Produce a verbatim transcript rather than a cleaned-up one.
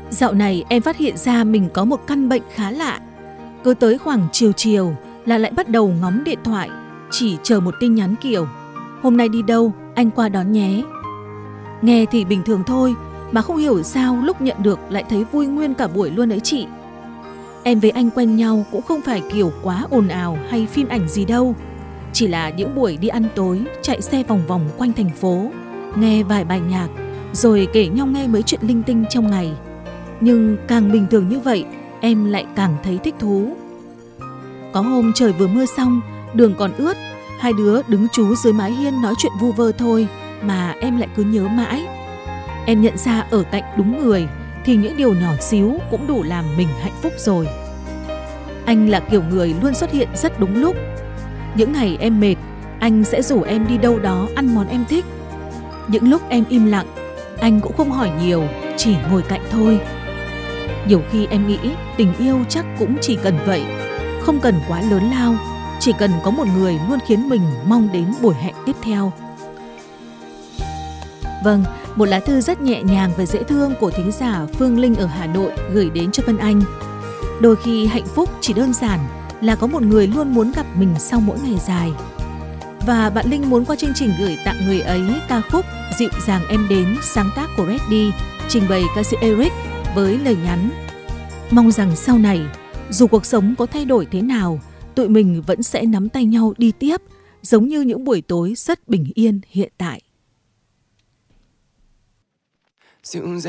Dạo này em phát hiện ra mình có một căn bệnh khá lạ. Cứ tới khoảng chiều chiều là lại bắt đầu ngóng điện thoại, chỉ chờ một tin nhắn kiểu "Hôm nay đi đâu, anh qua đón nhé". Nghe thì bình thường thôi, mà không hiểu sao lúc nhận được lại thấy vui nguyên cả buổi luôn ấy chị. Em với anh quen nhau cũng không phải kiểu quá ồn ào hay phim ảnh gì đâu. Chỉ là những buổi đi ăn tối, chạy xe vòng vòng quanh thành phố, nghe vài bài nhạc, rồi kể nhau nghe mấy chuyện linh tinh trong ngày. Nhưng càng bình thường như vậy, em lại càng thấy thích thú. Có hôm trời vừa mưa xong, đường còn ướt, hai đứa đứng trú dưới mái hiên nói chuyện vu vơ thôi, mà em lại cứ nhớ mãi. Em nhận ra ở cạnh đúng người thì những điều nhỏ xíu cũng đủ làm mình hạnh phúc rồi. Anh là kiểu người luôn xuất hiện rất đúng lúc. Những ngày em mệt, anh sẽ rủ em đi đâu đó ăn món em thích. Những lúc em im lặng, anh cũng không hỏi nhiều, chỉ ngồi cạnh thôi. Nhiều khi em nghĩ tình yêu chắc cũng chỉ cần vậy, không cần quá lớn lao, chỉ cần có một người luôn khiến mình mong đến buổi hẹn tiếp theo. Vâng, một lá thư rất nhẹ nhàng và dễ thương của thính giả Phương Linh ở Hà Nội gửi đến cho Vân Anh. Đôi khi hạnh phúc chỉ đơn giản là có một người luôn muốn gặp mình sau mỗi ngày dài. Và bạn Linh muốn qua chương trình gửi tặng người ấy ca khúc Dịu dàng em đến, sáng tác của Reddy, trình bày ca sĩ Eric với lời nhắn: mong rằng sau này, dù cuộc sống có thay đổi thế nào, tụi mình vẫn sẽ nắm tay nhau đi tiếp, giống như những buổi tối rất bình yên hiện tại.